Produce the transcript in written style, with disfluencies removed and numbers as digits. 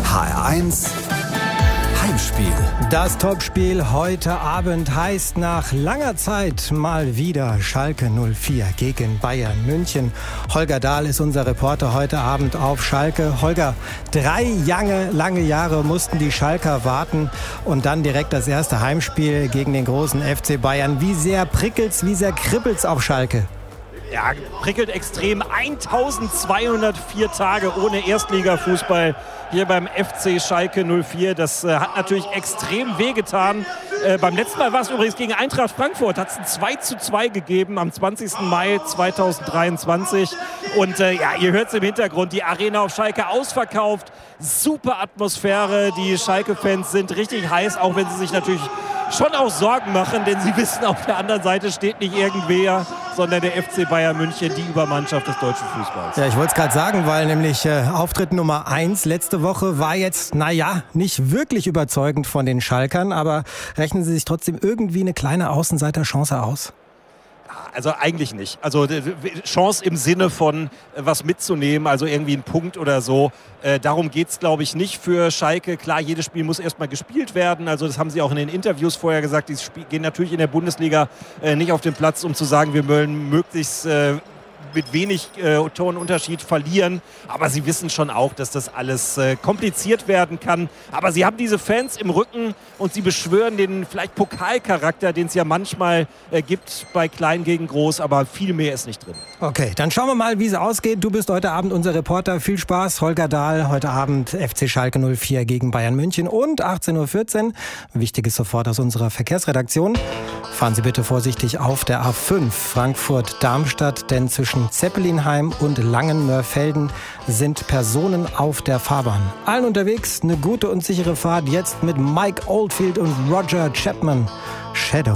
HR1 Heimspiel. Das Topspiel heute Abend heißt nach langer Zeit mal wieder Schalke 04 gegen Bayern München. Holger Dahl ist unser Reporter heute Abend auf Schalke. Holger, 3 lange Jahre mussten die Schalker warten und dann direkt das erste Heimspiel gegen den großen FC Bayern. Wie sehr prickelt's, wie sehr kribbelt's auf Schalke? Ja, prickelt extrem. 1204 Tage ohne Erstligafußball hier beim FC Schalke 04. Das hat natürlich extrem wehgetan. Beim letzten Mal war es übrigens gegen Eintracht Frankfurt. Hat es ein 2:2 gegeben am 20. Mai 2023. Und ihr hört es im Hintergrund, die Arena auf Schalke ausverkauft. Super Atmosphäre. Die Schalke-Fans sind richtig heiß, auch wenn sie sich natürlich schon auch Sorgen machen, denn sie wissen, auf der anderen Seite steht nicht irgendwer, sondern der FC Bayern München, die Übermannschaft des deutschen Fußballs. Ja, ich wollte es gerade sagen, weil nämlich Auftritt Nummer 1 letzte Woche war jetzt, nicht wirklich überzeugend von den Schalkern, aber rechnen Sie sich trotzdem irgendwie eine kleine Außenseiterchance aus? Also eigentlich nicht. Also Chance im Sinne von was mitzunehmen, also irgendwie ein Punkt oder so. Darum geht es, glaube ich, nicht für Schalke. Klar, jedes Spiel muss erstmal gespielt werden. Also das haben sie auch in den Interviews vorher gesagt. Die gehen natürlich in der Bundesliga nicht auf den Platz, um zu sagen, wir wollen möglichst mit wenig Tonunterschied verlieren. Aber sie wissen schon auch, dass das alles kompliziert werden kann. Aber sie haben diese Fans im Rücken und sie beschwören den vielleicht Pokalcharakter, den es ja manchmal gibt bei Klein gegen Groß. Aber viel mehr ist nicht drin. Okay, dann schauen wir mal, wie es ausgeht. Du bist heute Abend unser Reporter. Viel Spaß, Holger Dahl. Heute Abend FC Schalke 04 gegen Bayern München und 18:14 Uhr. Wichtiges sofort aus unserer Verkehrsredaktion. Fahren Sie bitte vorsichtig auf der A5 Frankfurt-Darmstadt, denn zwischen Zeppelinheim und Langenmörfelden sind Personen auf der Fahrbahn. Allen unterwegs eine gute und sichere Fahrt jetzt mit Mike Oldfield und Roger Chapman. Shadow.